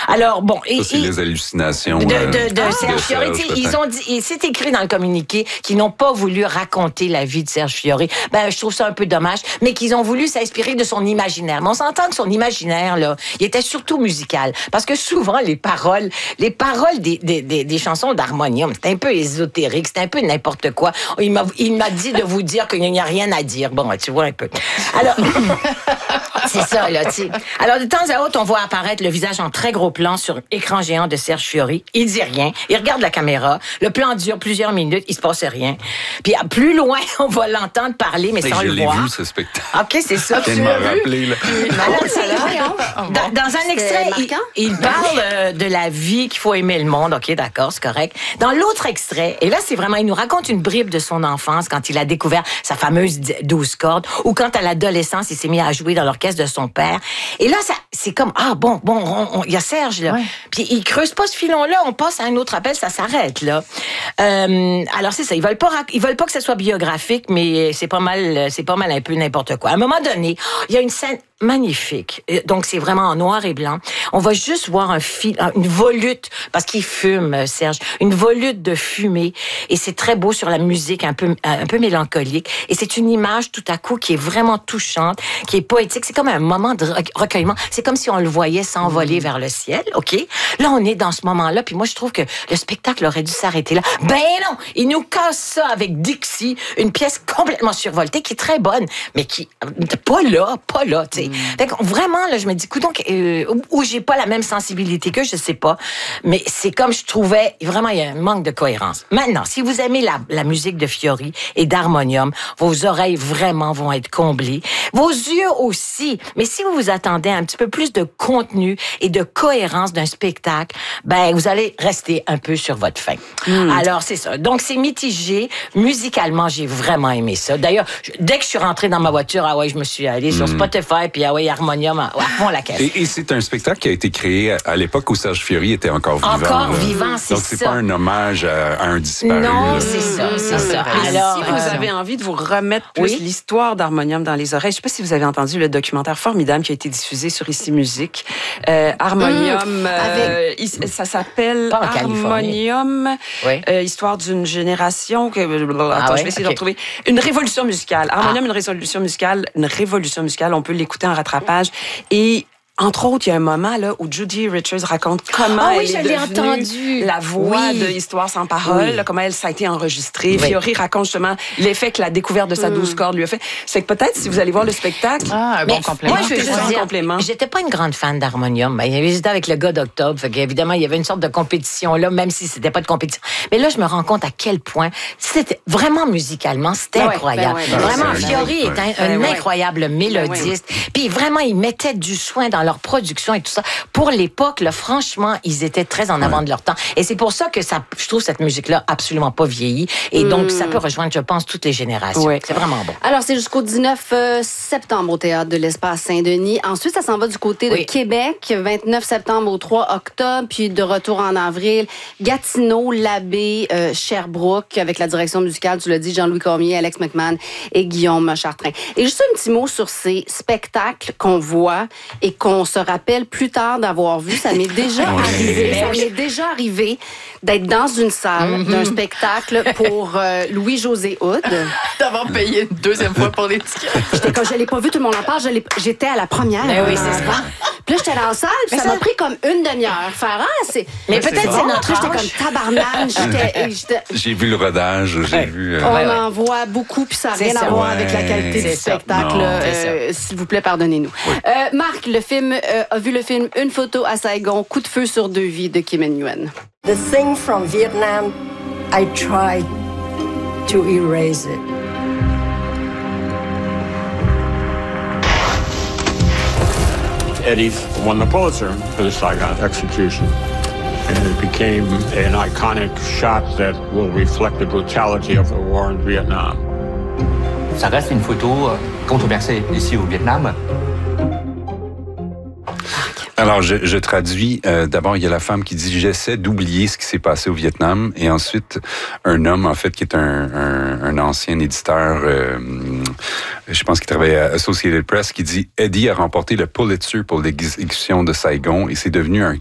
Alors, bon... Ça, c'est les hallucinations de Serge Fiori. Ils ont dit, et c'est écrit dans le communiqué qu'ils n'ont pas voulu raconter la vie de Serge Fiori. Ben, je trouve ça un peu dommage, mais qu'ils ont voulu s'inspirer de son imaginaire. Mais on s'entend que son imaginaire, là, il était surtout musical. Parce que souvent, les paroles des chansons d'harmonium, c'est un peu ésotérique, c'est un peu n'importe quoi. Il m'a dit de vous dire qu'il n'y a rien à dire. Bon, tu vois un peu. Alors, c'est ça, là, tu sais. Alors, de temps à autre, on voit apparaître le visage en très gros plan sur écran géant de Serge Fiori. Il dit rien. Il regarde la caméra. Le plan dure plusieurs minutes. Il se passe rien. Puis, plus loin, on va l'entendre parler, mais sans le voir. Je l'ai vu, ce spectacle. OK, c'est ça. Tu m'as rappelé, là. Dans un extrait, il parle de la vie, qu'il faut aimer le monde. OK, d'accord, c'est correct. Dans l'autre extrait, et là, c'est vraiment, il nous raconte une bribe de son enfance quand il a découvert sa fameuse 12 cordes, ou quand à l'adolescence, il s'est mis à jouer dans l'orchestre de son père. Et là, c'est comme, il y a Serge, là. Ouais. Puis il creuse pas ce filon-là, on passe à un autre appel, ça s'arrête, là. Alors, c'est ça, ils veulent pas que ça soit biographique, mais c'est pas mal un peu n'importe quoi. À un moment donné, il y a une scène magnifique. Donc, c'est vraiment en noir et blanc. On va juste voir une volute, parce qu'il fume, Serge, une volute de fumée. Et c'est très beau sur la musique, un peu mélancolique. Et c'est une image, tout à coup, qui est vraiment touchante, qui est poétique. C'est comme un moment de recueillement. C'est comme si on le voyait s'envoler vers le ciel, OK? Là, on est dans ce moment-là. Puis moi, je trouve que le spectacle aurait dû s'arrêter là. Ben non! Il nous casse ça avec Dixie, une pièce complètement survoltée, qui est très bonne, mais qui... Pas là, tu sais. Fait que vraiment, là, je me dis, donc où j'ai pas la même sensibilité que, je sais pas, mais c'est comme je trouvais, vraiment, il y a un manque de cohérence. Maintenant, si vous aimez la musique de Fiori et d'harmonium, vos oreilles vraiment vont être comblées. Vos yeux aussi. Mais si vous vous attendez à un petit peu plus de contenu et de cohérence d'un spectacle, ben, vous allez rester un peu sur votre faim. Alors, c'est ça. Donc, c'est mitigé. Musicalement, j'ai vraiment aimé ça. D'ailleurs, dès que je suis rentrée dans ma voiture, je me suis allée sur Spotify, puis harmonium à fond la caisse. Et c'est un spectacle qui a été créé à l'époque où Serge Fiori était encore vivant. Encore vivant, c'est ça. Donc, c'est pas un hommage à un disparu. Non, c'est ça. Alors, si vous avez envie de vous remettre plus l'histoire d'harmonium dans les oreilles, je sais pas si vous avez entendu le documentaire formidable qui a été diffusé sur Ici Musique. Harmonium, ça s'appelle Harmonium, histoire d'une génération. Je vais essayer de retrouver. Une révolution musicale. Harmonium, une révolution musicale. On peut l'écouter en rattrapage. Et entre autres, il y a un moment là où Judy Richards raconte comment elle est devenue la voix de Histoire sans parole, là, comment ça a été enregistré. Fiori raconte justement l'effet que la découverte de sa 12 cordes lui a fait. C'est que peut-être, si vous allez voir le spectacle... un bon complément. Moi, je veux juste dire, j'étais pas une grande fan d'harmonium. J'étais avec le gars d'Octobre. Évidemment, il y avait une sorte de compétition là, même si c'était pas de compétition. Mais là, je me rends compte à quel point c'était vraiment musicalement, c'était incroyable. Vraiment, Fiori est un incroyable mélodiste. Puis vraiment, il mettait du soin dans leur production et tout ça. Pour l'époque, là, franchement, ils étaient très en avant de leur temps. Et c'est pour ça que je trouve cette musique-là absolument pas vieillie. Et donc, ça peut rejoindre, je pense, toutes les générations. C'est vraiment bon. Alors, c'est jusqu'au 19 septembre au Théâtre de l'Espace Saint-Denis. Ensuite, ça s'en va du côté de Québec, 29 septembre au 3 octobre, puis de retour en avril, Gatineau, Labbé, Sherbrooke, avec la direction musicale, tu l'as dit, Jean-Louis Cormier, Alex McMahon et Guillaume Chartrain. Et juste un petit mot sur ces spectacles qu'on voit et qu'on se rappelle plus tard d'avoir vu. Ça m'est déjà arrivé d'être dans une salle d'un spectacle pour Louis-José Hood. D'avoir payé une deuxième fois pour les tickets. Quand je l'ai pas vu, tout le monde en parle, j'étais à la première. Oui, c'est ça. Puis là, j'étais dans la salle, puis ça m'a pris comme une demi-heure. Mais peut-être c'est notre âge. J'étais comme tabarnak. J'ai vu le rodage, j'ai vu... On en voit beaucoup, puis ça n'a rien à voir avec la qualité du spectacle. S'il vous plaît, pardonnez-nous. Marc, a vu le film Une photo à Saigon, Coup de feu sur 2 vies de Kim In-Yuen. The thing from Vietnam, I tried to erase it. Eddie won the Pulitzer for the Saigon execution. And it became an iconic shot that will reflect the brutality of the war in Vietnam. Ça reste une photo controversée ici au Vietnam. Alors, je traduis. D'abord, il y a la femme qui dit « J'essaie d'oublier ce qui s'est passé au Vietnam ». Et ensuite, un homme, en fait, qui est un ancien éditeur, je pense qu'il travaille à Associated Press, qui dit « Eddie a remporté le Pulitzer pour l'exécution de Saigon et c'est devenu un